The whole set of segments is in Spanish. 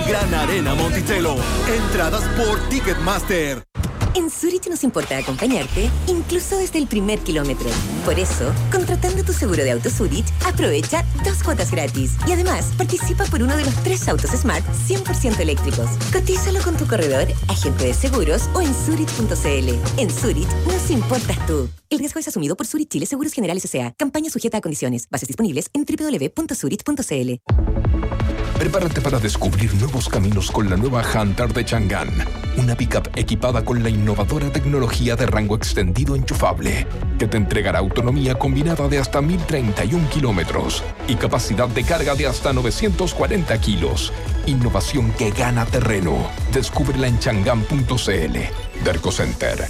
Gran Arena Monticello. Entradas por Ticketmaster. En Zurich nos importa acompañarte, incluso desde el primer kilómetro. Por eso, contratando tu seguro de auto Zurich, aprovecha 2 cuotas gratis. Y además, participa por uno de los 3 autos Smart 100% eléctricos. Cotízalo con tu corredor, agente de seguros o en Zurich.cl. En Zurich nos importas tú. El riesgo es asumido por Zurich Chile Seguros Generales S.A. Campaña sujeta a condiciones. Bases disponibles en www.zurich.cl. Prepárate para descubrir nuevos caminos con la nueva Hunter de Chang'an. Una pickup equipada con la innovadora tecnología de rango extendido enchufable, que te entregará autonomía combinada de hasta 1031 kilómetros y capacidad de carga de hasta 940 kilos. Innovación que gana terreno. Descúbrela en chang'an.cl. Derco Center.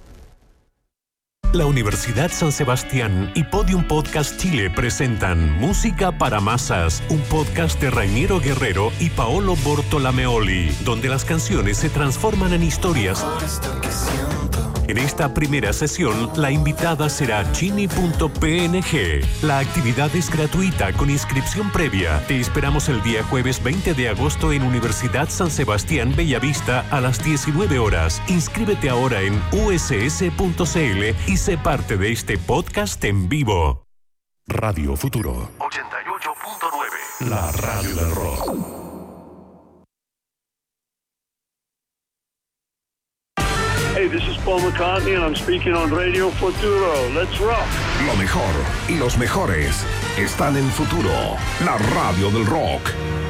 La Universidad San Sebastián y Podium Podcast Chile presentan Música para Masas, un podcast de Rainiero Guerrero y Paolo Bortolameoli, donde las canciones se transforman en historias. En esta primera sesión, la invitada será Chini.png. La actividad es gratuita con inscripción previa. Te esperamos el día jueves 20 de agosto en Universidad San Sebastián Bellavista a las 19 horas. Inscríbete ahora en uss.cl y sé parte de este podcast en vivo. Radio Futuro 88.9, la radio del rock. Hey, this is Paul McCartney and I'm speaking on Radio Futuro. Let's rock. Lo mejor y los mejores están en Futuro, la radio del rock.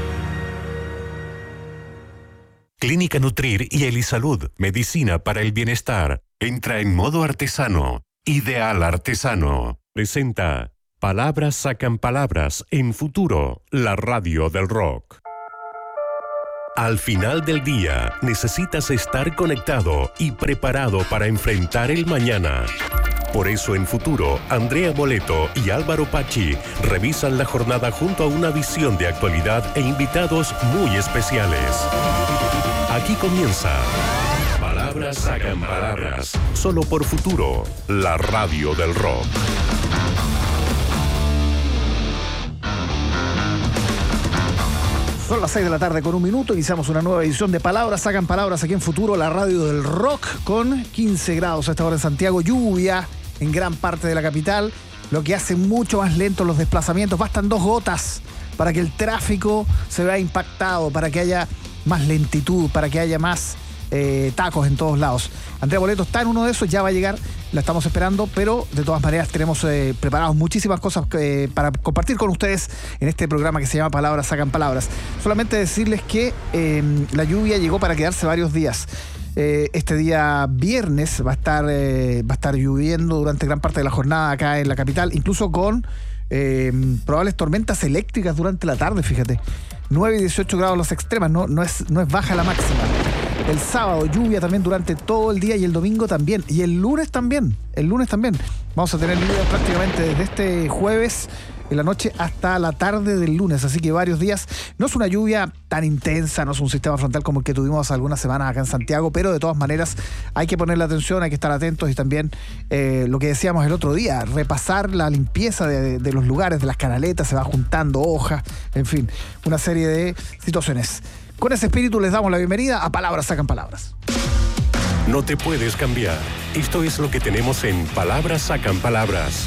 Clínica Nutrir y Elisalud, medicina para el bienestar. Entra en modo artesano. Ideal Artesano. Presenta Palabras sacan palabras en Futuro, la radio del rock. Al final del día, necesitas estar conectado y preparado para enfrentar el mañana. Por eso en Futuro, Andrea Boleto y Álvaro Pachi revisan la jornada junto a una visión de actualidad e invitados muy especiales. Aquí comienza Palabras sacan palabras, solo por Futuro, la radio del rock. Son las 6 de la tarde con 1 minuto, iniciamos una nueva edición de Palabras Sacan Palabras aquí en Futuro, la radio del rock, con 15 grados a esta hora en Santiago, lluvia en gran parte de la capital, lo que hace mucho más lentos los desplazamientos. Bastan 2 gotas para que el tráfico se vea impactado, para que haya más lentitud, para que haya más tacos en todos lados. Andrea Boleto está en uno de esos, ya va a llegar, la estamos esperando, pero de todas maneras tenemos preparados muchísimas cosas para compartir con ustedes en este programa que se llama Palabras Sacan Palabras. Solamente decirles que la lluvia llegó para quedarse varios días. Este día viernes va a estar lloviendo durante gran parte de la jornada acá en la capital, incluso con probables tormentas eléctricas durante la tarde, fíjate. 9 y 18 grados las extremas, no es baja la máxima. El sábado lluvia también durante todo el día y el domingo también. Y el lunes también. Vamos a tener lluvia prácticamente desde este jueves en la noche hasta la tarde del lunes. Así que varios días. No es una lluvia tan intensa, no es un sistema frontal como el que tuvimos algunas semanas acá en Santiago, pero de todas maneras hay que ponerle atención, hay que estar atentos y también lo que decíamos el otro día, repasar la limpieza de los lugares, de las canaletas, se va juntando hojas, en fin, una serie de situaciones. Con ese espíritu les damos la bienvenida a Palabras Sacan Palabras. No te puedes cambiar. Esto es lo que tenemos en Palabras Sacan Palabras.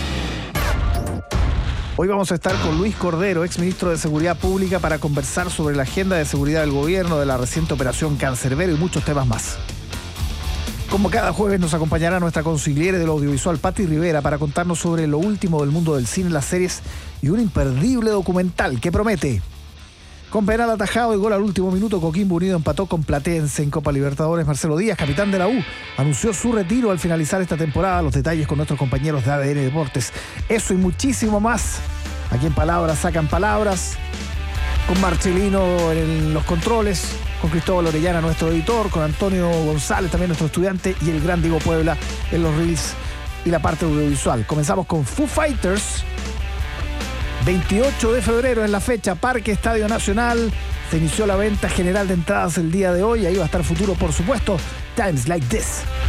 Hoy vamos a estar con Luis Cordero, exministro de Seguridad Pública, para conversar sobre la agenda de seguridad del gobierno, de la reciente operación Cancerbero y muchos temas más. Como cada jueves nos acompañará nuestra consigliere del audiovisual, Pati Rivera, para contarnos sobre lo último del mundo del cine, las series y un imperdible documental que promete. Con penal atajado y gol al último minuto, Coquimbo Unido empató con Platense en Copa Libertadores. Marcelo Díaz, capitán de la U, anunció su retiro al finalizar esta temporada. Los detalles con nuestros compañeros de ADN Deportes. Eso y muchísimo más aquí en Palabras Sacan Palabras, con Marcelino en los controles, con Cristóbal Orellana, nuestro editor, con Antonio González, también nuestro estudiante, y el gran Diego Puebla en los reels y la parte audiovisual. Comenzamos con Foo Fighters. 28 de febrero es la fecha, Parque Estadio Nacional. Se inició la venta general de entradas el día de hoy. Ahí va a estar Futuro, por supuesto. Times Like This.